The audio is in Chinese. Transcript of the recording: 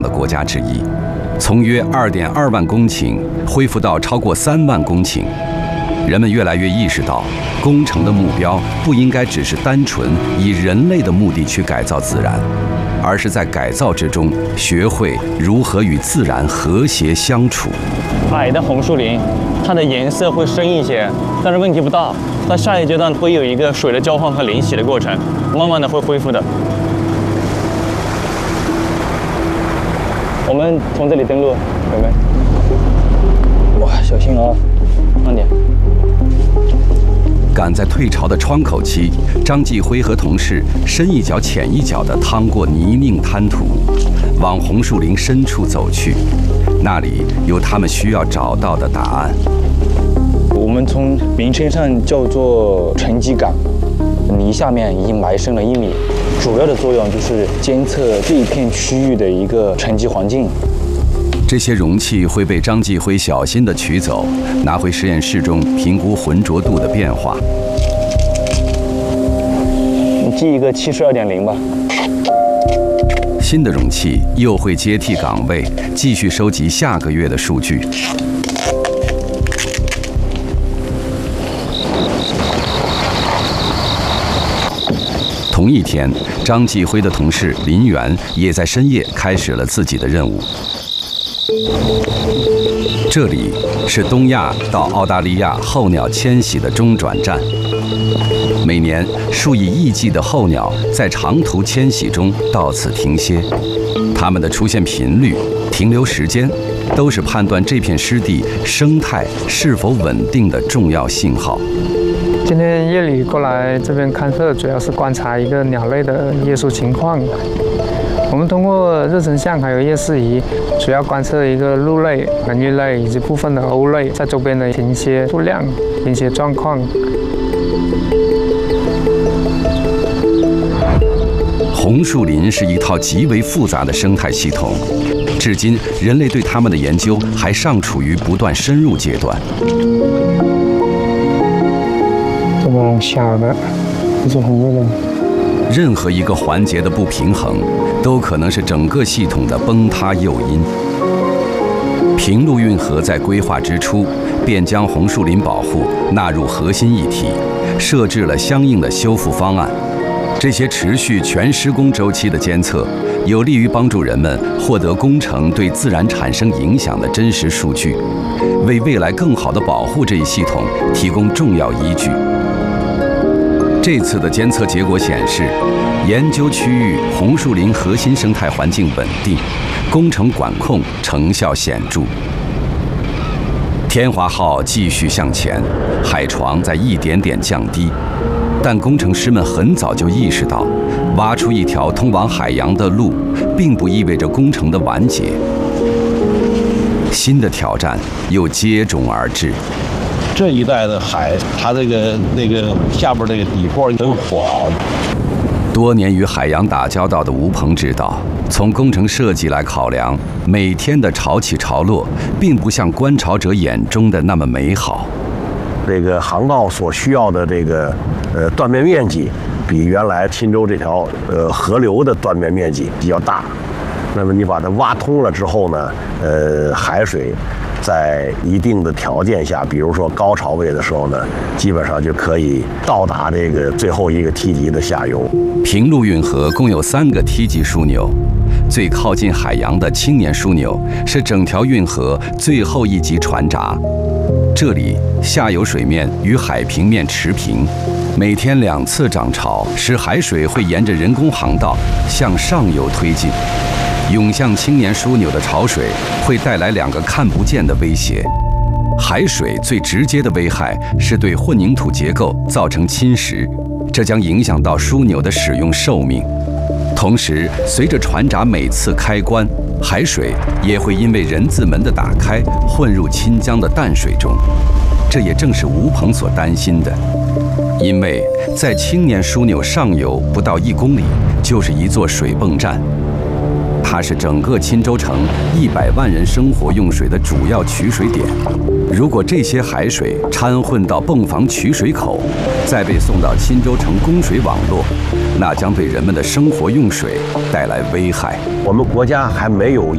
的国家之一，从约2.2万公顷恢复到超过3万公顷。人们越来越意识到，工程的目标不应该只是单纯以人类的目的去改造自然，而是在改造之中学会如何与自然和谐相处。 海的红树林，它的颜色会深一些，但是问题不大。在下一阶段会有一个水的交换和淋洗的过程，慢慢的会恢复的。我们从这里登陆，妹妹。哇，小心啊，慢点。 赶在退潮的窗口期，张继辉和同事深一脚浅一脚地趟过泥泞滩涂，往红树林深处走去。那里有他们需要找到的答案。 我们从名称上叫做沉积港，泥下面已经埋深了1米，主要的作用就是监测这一片区域的一个沉积环境。 这些容器会被张继辉小心地取走，拿回实验室中评估浑浊度的变化。 你记一个72.0吧。 新的容器又会接替岗位，继续收集下个月的数据。同一天，张继辉的同事林源也在深夜开始了自己的任务。这里是东亚到澳大利亚候鸟迁徙的中转站。每年数以亿计的候鸟在长途迁徙中到此停歇，它们的出现频率、停留时间，都是判断这片湿地生态是否稳定的重要信号。 今天夜里过来这边看课，主要是观察一个鸟类的夜宿情况。我们通过热成像还有夜视仪，主要观测一个鹿类、门鱼类以及部分的鸥类在周边的停歇数量、停歇状况。 红树林是一套极为复杂的生态系统，至今人类对它们的研究还尚处于不断深入阶段。 这个小的，这是红叶的。 任何一个环节的不平衡，都可能是整个系统的崩塌诱因。平陆运河在规划之初，便将红树林保护纳入核心议题，设置了相应的修复方案。这些持续全施工周期的监测，有利于帮助人们获得工程对自然产生影响的真实数据，为未来更好地保护这一系统提供重要依据。这次的监测结果显示，研究区域红树林核心生态环境稳定，工程管控成效显著。天华号继续向前，海床在一点点降低，但工程师们很早就意识到，挖出一条通往海洋的路，并不意味着工程的完结。新的挑战又接踵而至。 这一带的海，它那个下边那个底坡很滑。 多年与海洋打交道的吴鹏知道，从工程设计来考量，每天的潮起潮落，并不像观潮者眼中的那么美好。 这个航道所需要的这个断面面积，比原来钦州这条河流的断面面积比较大。那么你把它挖通了之后呢，海水在一定的条件下，比如说高潮位的时候呢，基本上就可以到达这个最后一个梯级的下游。 平陆运河共有3个梯级枢纽，最靠近海洋的青年枢纽是整条运河最后一级船闸。这里下游水面与海平面持平，每天2次涨潮，使海水会沿着人工航道向上游推进。涌向青年枢纽的潮水会带来2个看不见的威胁。海水最直接的危害是对混凝土结构造成侵蚀，这将影响到枢纽的使用寿命。同时，随着船闸每次开关，海水也会因为人字门的打开混入清江的淡水中。这也正是吴鹏所担心的，因为在青年枢纽上游不到1公里就是一座水泵站。它是整个钦州城100万人生活用水的主要取水点。如果这些海水掺混到泵房取水口，再被送到钦州城供水网络，那将对人们的生活用水带来危害。 我们国家还没有